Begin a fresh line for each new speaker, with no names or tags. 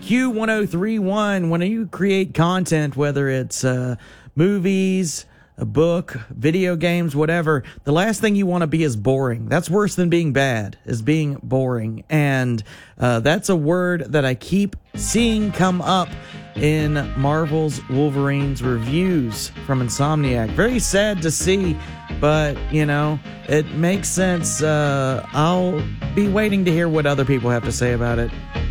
Q1031, when you create content, whether it's movies, a book, video games, whatever, the last thing you want to be is boring. That's worse than being bad, is being boring. And that's a word that I keep seeing come up in Marvel's Wolverine's reviews from Insomniac. Very sad to see, but, you know, it makes sense. I'll be waiting to hear what other people have to say about it.